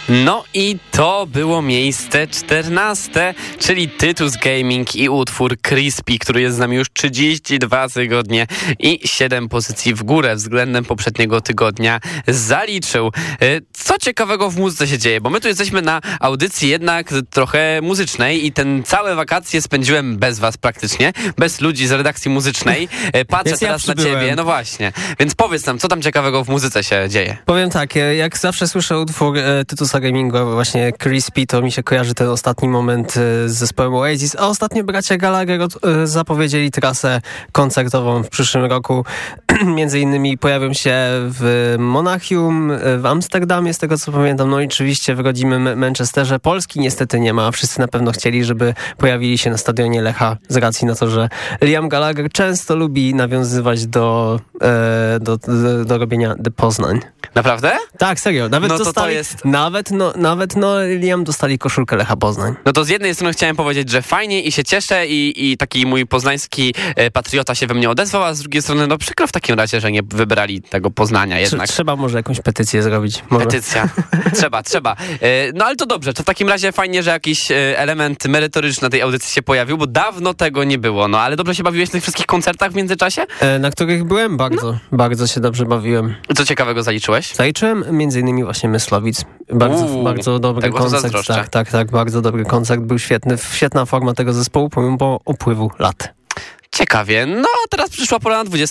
No i to było miejsce 14, czyli Tytus Gaming i utwór Crispy, który jest z nami już 32 tygodnie i 7 pozycji w górę względem poprzedniego tygodnia zaliczył. Co ciekawego w muzyce się dzieje? Bo my tu jesteśmy na audycji jednak trochę muzycznej i ten całe wakacje spędziłem bez was praktycznie, bez ludzi z redakcji muzycznej. Patrzę teraz na ciebie, no właśnie. Więc powiedz nam, co tam ciekawego w muzyce się dzieje? Powiem tak, jak zawsze słyszę utwór Tytusa Gaminga, właśnie Crispy, to mi się kojarzy ten ostatni moment z zespołem Oasis, a ostatnio bracia Gallagher zapowiedzieli trasę koncertową w przyszłym roku. Między innymi pojawią się w Monachium, w Amsterdamie, z tego co pamiętam, no i oczywiście w rodzimym Manchesterze. Polski niestety nie ma, wszyscy na pewno chcieli, żeby pojawili się na stadionie Lecha z racji na to, że Liam Gallagher często lubi nawiązywać do robienia The Poznań. Naprawdę? Tak, serio. Nawet no dostali, to jest... Nawet Liam dostali koszulkę Lecha Poznań. No to z jednej strony chciałem powiedzieć, że fajnie i się cieszę i taki mój poznański patriota się we mnie odezwał, a z drugiej strony no przykro w takim razie, że nie wybrali tego Poznania jednak. Trzeba może jakąś petycję zrobić. Może. Petycja. Trzeba. No ale to dobrze, to w takim razie fajnie, że jakiś element merytoryczny na tej audycji się pojawił, bo dawno tego nie było. No ale dobrze się bawiłeś na tych wszystkich koncertach w międzyczasie? Na których byłem bardzo się dobrze bawiłem. Co ciekawego zaliczyłeś? Zaliczyłem między innymi właśnie Myslowic. Bardzo dobry koncert. Tak, bardzo dobry koncert. Był świetna forma tego zespołu pomimo upływu lat. Ciekawie. No, teraz przyszła pora na 20